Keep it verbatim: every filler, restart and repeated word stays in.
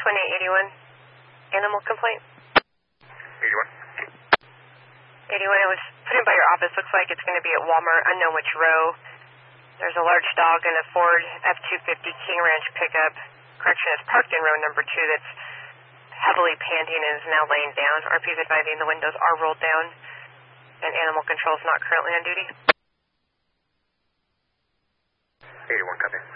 twenty-eight eighty-one. Animal complaint? eighty-one. eighty-one, it was put in by your office. Looks like it's going to be at Walmart, unknown which row. There's a large dog in a Ford F two fifty King Ranch pickup. Correction, is parked in row number two that's heavily panting and is now laying down. R P is advising the windows are rolled down and animal control is not currently on duty. eighty-one, copy.